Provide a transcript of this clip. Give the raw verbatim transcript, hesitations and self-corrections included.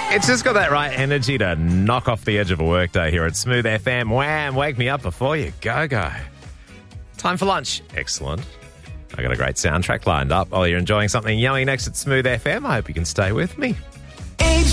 It's just got that right energy to knock off the edge of a workday here at Smooth F M. Wham, wake me up before you go, go. Time for lunch. Excellent. I got a great soundtrack lined up. Oh, you're enjoying something yummy next at Smooth F M. I hope you can stay with me.